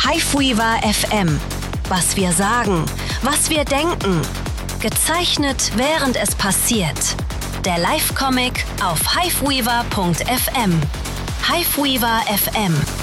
Hiveweaver FM. Was wir sagen, was wir denken. Gezeichnet, während es passiert. Der Live-Comic auf hiveweaver.fm. Hiveweaver FM.